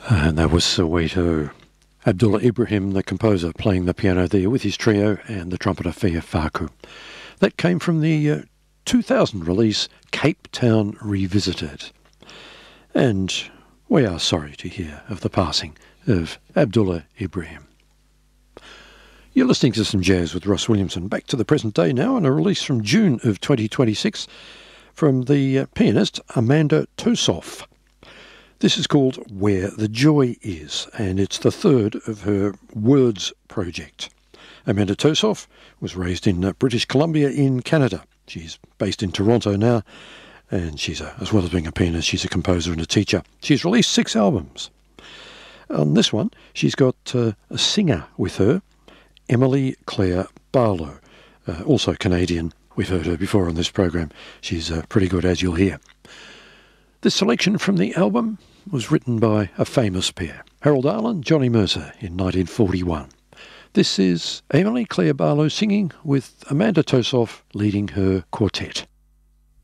And that was Soweto. Abdullah Ibrahim, the composer, playing the piano there with his trio, and the trumpeter Fia Faku. That came from the 2000 release Cape Town Revisited. And we are sorry to hear of the passing of Abdullah Ibrahim. You're listening to some jazz with Ross Williamson. Back to the present day now, and a release from June of 2026 from the pianist Amanda Tosoff. This is called Where the Joy Is, and it's the third of her Words project. Amanda Tosoff was raised in British Columbia in Canada. She's based in Toronto now, and as well as being a pianist, she's a composer and a teacher. She's released 6 albums. On this one, she's got a singer with her, Emily Claire Barlow, also Canadian. We've heard her before on this program. She's pretty good, as you'll hear. This selection from the album was written by a famous pair, Harold Arlen, Johnny Mercer, in 1941. This is Emily Claire Barlow singing with Amanda Tosoff leading her quartet.